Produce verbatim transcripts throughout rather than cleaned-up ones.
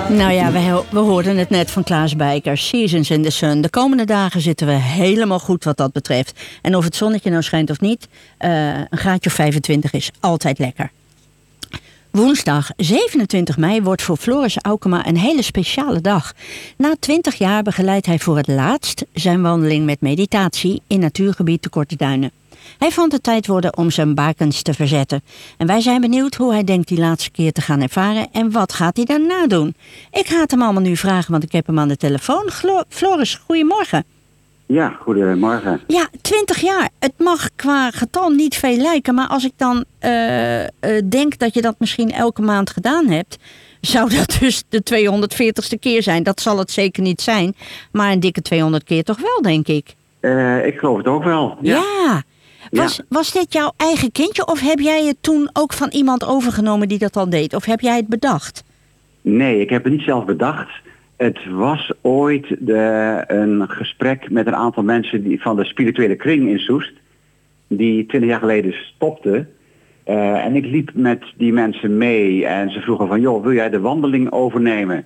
Nou ja, we, we hoorden het net van Klaas Bijker. Seasons in the Sun. De komende dagen zitten we helemaal goed wat dat betreft. En of het zonnetje nou schijnt of niet, uh, een graadje of vijfentwintig is altijd lekker. Woensdag zevenentwintig mei wordt voor Floris Aukema een hele speciale dag. Na twintig jaar begeleidt hij voor het laatst zijn wandeling met meditatie in natuurgebied de Korte Duinen. Hij vond het tijd worden om zijn bakens te verzetten. En wij zijn benieuwd hoe hij denkt die laatste keer te gaan ervaren en wat gaat hij daarna doen. Ik ga het hem allemaal nu vragen, want ik heb hem aan de telefoon. Glo- Floris, goedemorgen. Ja, goedemorgen. Ja, twintig jaar. Het mag qua getal niet veel lijken, maar als ik dan uh, uh, denk dat je dat misschien elke maand gedaan hebt, zou dat dus de tweehonderdveertigste keer zijn. Dat zal het zeker niet zijn, maar een dikke tweehonderd keer toch wel, denk ik. Uh, ik geloof het ook wel. Ja. ja. Was, ja. was dit jouw eigen kindje of heb jij het toen ook van iemand overgenomen die dat al deed? Of heb jij het bedacht? Nee, ik heb het niet zelf bedacht. Het was ooit de, een gesprek met een aantal mensen die, van de spirituele kring in Soest. Die twintig jaar geleden stopten. Uh, en ik liep met die mensen mee en ze vroegen van, joh, wil jij de wandeling overnemen?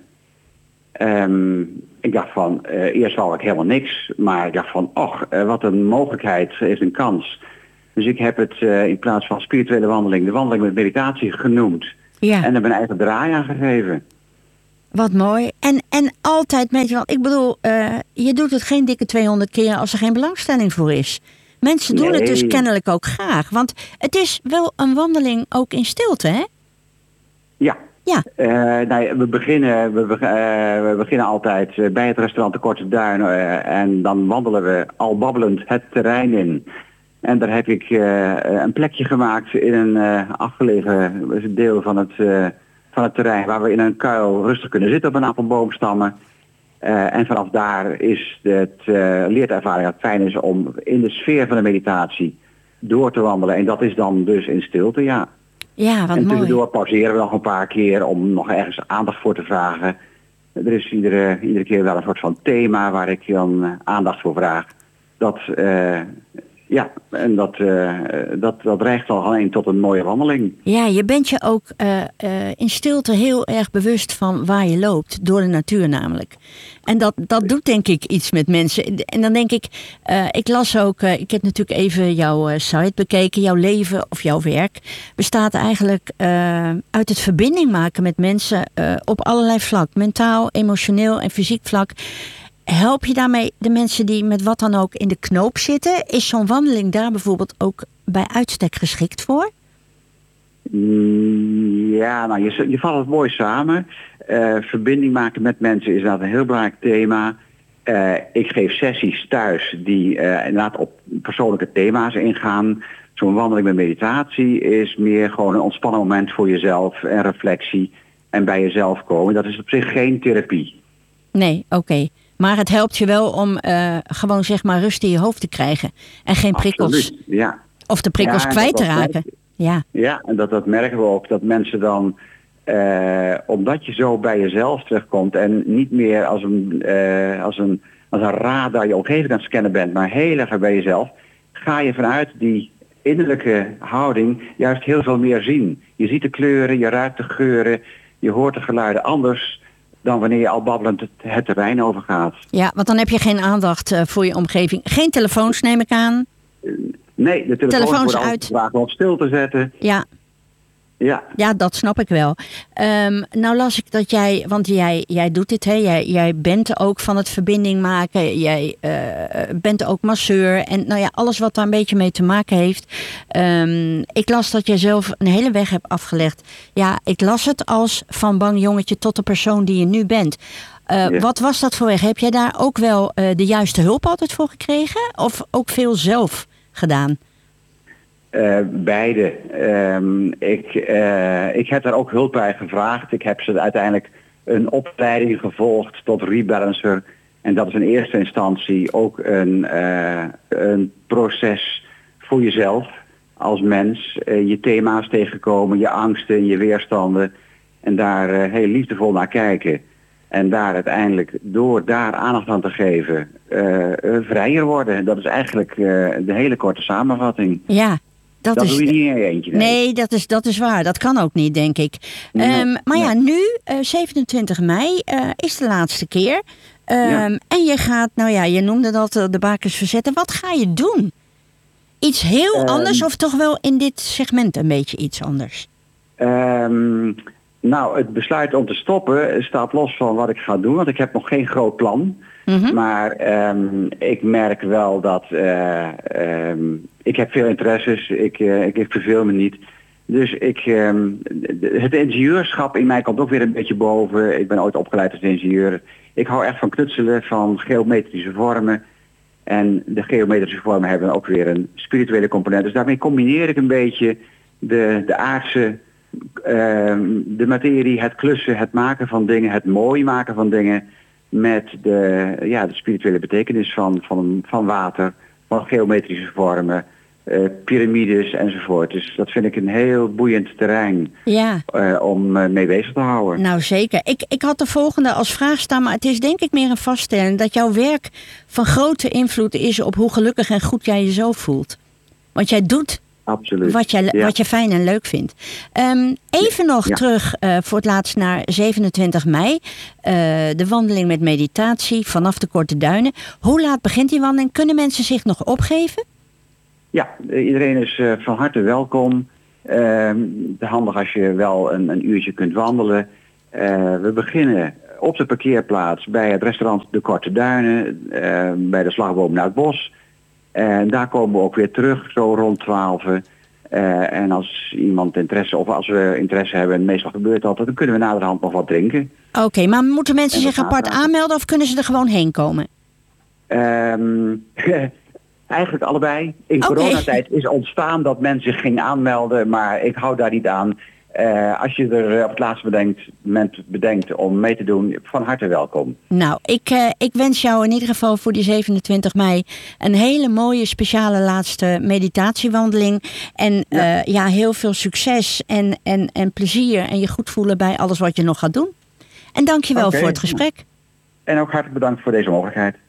Um, ik dacht van, uh, eerst wou ik helemaal niks, maar ik dacht van, och, uh, wat een mogelijkheid, is een kans. Dus ik heb het uh, in plaats van spirituele wandeling, de wandeling met meditatie genoemd. Ja. En er mijn eigen draai aan gegeven. Wat mooi. En, en altijd met je, want ik bedoel, uh, je doet het geen dikke tweehonderd keer als er geen belangstelling voor is. Mensen doen nee. het dus kennelijk ook graag, want het is wel een wandeling ook in stilte, hè? Ja. Ja. Uh, nou, we, beginnen, we, uh, we beginnen altijd uh, bij het restaurant de Korte Duin uh, en dan wandelen we al babbelend het terrein in. En daar heb ik uh, een plekje gemaakt in een uh, afgelegen deel van het, uh, van het terrein waar we in een kuil rustig kunnen zitten op een aantal boomstammen. Uh, en vanaf daar is het uh, leertervaring dat het fijn is om in de sfeer van de meditatie door te wandelen. En dat is dan dus in stilte, ja. Ja, wat en tussendoor mooi. pauzeren we nog een paar keer om nog ergens aandacht voor te vragen. Er is iedere, iedere keer wel een soort van thema waar ik dan uh, aandacht voor vraag. Dat, uh, ja, en dat, uh, dat, dat dreigt al alleen tot een mooie wandeling. Ja, je bent je ook uh, uh, in stilte heel erg bewust van waar je loopt, door de natuur namelijk. En dat, dat doet denk ik iets met mensen. En dan denk ik, uh, ik las ook, uh, ik heb natuurlijk even jouw uh, site bekeken, jouw leven of jouw werk bestaat eigenlijk uh, uit het verbinding maken met mensen uh, op allerlei vlak. Mentaal, emotioneel en fysiek vlak. Help je daarmee de mensen die met wat dan ook in de knoop zitten? Is zo'n wandeling daar bijvoorbeeld ook bij uitstek geschikt voor? Ja, nou, je, je valt het mooi samen. Uh, verbinding maken met mensen is inderdaad een heel belangrijk thema. Uh, ik geef sessies thuis die uh, inderdaad op persoonlijke thema's ingaan. Zo'n wandeling met meditatie is meer gewoon een ontspannen moment voor jezelf en reflectie en bij jezelf komen. Dat is op zich geen therapie. Nee, oké. Okay. Maar het helpt je wel om uh, gewoon zeg maar rust in je hoofd te krijgen. En geen prikkels. Absoluut, ja. Of de prikkels ja, kwijt te raken. Merken, ja. ja, en dat, dat merken we ook. Dat mensen dan, uh, omdat je zo bij jezelf terugkomt en niet meer als een, uh, als een, als een radar je omgeving aan het scannen bent, maar heel erg bij jezelf, ga je vanuit die innerlijke houding juist heel veel meer zien. Je ziet de kleuren, je ruikt de geuren, je hoort de geluiden anders dan wanneer je al babbelend het, het terrein overgaat. Ja, want dan heb je geen aandacht uh, voor je omgeving. Geen telefoons, neem ik aan? Uh, nee, de telefoons, telefoons worden uit. Vragen om stil te zetten. Ja. Ja. Ja, dat snap ik wel. Um, nou las ik dat jij, want jij, jij doet dit, hè? Jij, jij bent ook van het verbinding maken. Jij uh, bent ook masseur. En nou ja, alles wat daar een beetje mee te maken heeft. Um, ik las dat jij zelf een hele weg hebt afgelegd. Ja, ik las het als van bang jongetje tot de persoon die je nu bent. Uh, ja. Wat was dat voor weg? Heb jij daar ook wel uh, de juiste hulp altijd voor gekregen? Of ook veel zelf gedaan? Uh, beide. Um, ik, uh, ik heb daar ook hulp bij gevraagd. Ik heb ze uiteindelijk een opleiding gevolgd tot rebalancer. En dat is in eerste instantie ook een, uh, een proces voor jezelf als mens. Uh, je thema's tegenkomen, je angsten, je weerstanden. En daar uh, heel liefdevol naar kijken. En daar uiteindelijk door daar aandacht aan te geven uh, uh, vrijer worden. Dat is eigenlijk uh, de hele korte samenvatting. Ja. Dat, dat is, doe je niet in je eentje. Nee, nee dat, is, dat is waar. Dat kan ook niet, denk ik. Nee, um, maar ja, nee. nu, uh, zevenentwintig mei, uh, is de laatste keer. Um, ja. En je gaat, nou ja, je noemde dat uh, de bakens verzetten. Wat ga je doen? Iets heel um, anders of toch wel in dit segment een beetje iets anders? Um, nou, het besluit om te stoppen staat los van wat ik ga doen. Want ik heb nog geen groot plan. Mm-hmm. Maar um, ik merk wel dat uh, um, ik heb veel interesses. Ik, uh, ik, ik verveel me niet. Dus ik, um, het ingenieurschap in mij komt ook weer een beetje boven. Ik ben ooit opgeleid als ingenieur. Ik hou echt van knutselen, van geometrische vormen. En de geometrische vormen hebben ook weer een spirituele component. Dus daarmee combineer ik een beetje de, de aardse, uh, de materie, het klussen, het maken van dingen, het mooi maken van dingen. Met de, ja, de spirituele betekenis van, van, van water, van geometrische vormen, uh, piramides enzovoort. Dus dat vind ik een heel boeiend terrein ja. uh, om uh, mee bezig te houden. Nou zeker. Ik, ik had de volgende als vraag staan, maar het is denk ik meer een vaststelling dat jouw werk van grote invloed is op hoe gelukkig en goed jij je zo voelt. Want jij doet Absoluut. Wat, je, ja. wat je fijn en leuk vindt. Um, even nog ja. terug uh, voor het laatst naar zevenentwintig mei. Uh, de wandeling met meditatie vanaf de Korte Duinen. Hoe laat begint die wandeling? Kunnen mensen zich nog opgeven? Ja, iedereen is uh, van harte welkom. Uh, handig als je wel een, een uurtje kunt wandelen. Uh, we beginnen op de parkeerplaats bij het restaurant De Korte Duinen. Uh, bij de slagboom naar het bos. En daar komen we ook weer terug, zo rond twaalf. Uh, en als iemand interesse, of als we interesse hebben, meestal gebeurt dat, dan kunnen we naderhand nog wat drinken. Oké, okay, maar moeten mensen zich apart aanmelden of kunnen ze er gewoon heen komen? Um, eigenlijk allebei. In okay. coronatijd is ontstaan dat men zich ging aanmelden, maar ik hou daar niet aan. Uh, als je er op het laatste bedenkt, moment bedenkt om mee te doen, van harte welkom. Nou, ik, uh, ik wens jou in ieder geval voor die zevenentwintig mei een hele mooie speciale laatste meditatiewandeling. En ja, uh, ja heel veel succes en, en, en plezier en je goed voelen bij alles wat je nog gaat doen. En dank je wel okay. voor het gesprek. En ook hartelijk bedankt voor deze mogelijkheid.